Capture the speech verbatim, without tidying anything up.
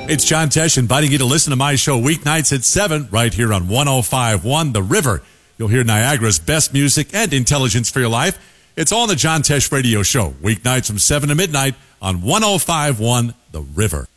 It's John Tesh inviting you to listen to my show weeknights at seven right here on one oh five point one The River. You'll hear Niagara's best music and intelligence for your life. It's all on the John Tesh Radio Show, weeknights from seven to midnight on one oh five point one The River.